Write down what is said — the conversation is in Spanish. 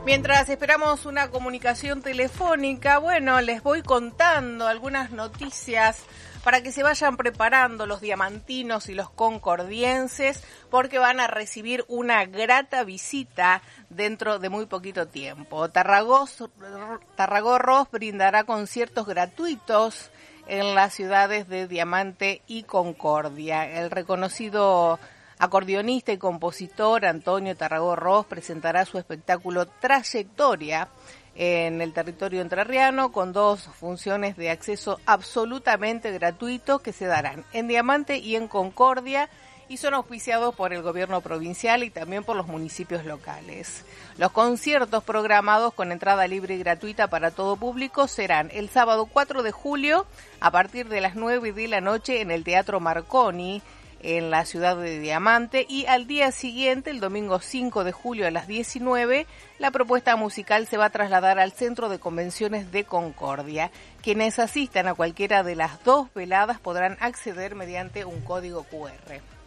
Mientras esperamos una comunicación telefónica, bueno, les voy contando algunas noticias para que se vayan preparando los diamantinos y los concordienses, porque van a recibir una grata visita dentro de muy poquito tiempo. Tarragó-Ross brindará conciertos gratuitos en las ciudades de Diamante y Concordia. El reconocido acordeonista y compositor Antonio Tarragó-Ross presentará su espectáculo Trayectoria en el territorio entrerriano con 2 funciones de acceso absolutamente gratuito que se darán en Diamante y en Concordia y son auspiciados por el gobierno provincial y también por los municipios locales. Los conciertos programados con entrada libre y gratuita para todo público serán el sábado 4 de julio a partir de las 9 de la noche en el Teatro Marconi, en la ciudad de Diamante, y al día siguiente, el domingo 5 de julio a las 19, la propuesta musical se va a trasladar al Centro de Convenciones de Concordia. Quienes asistan a cualquiera de las 2 veladas podrán acceder mediante un código QR.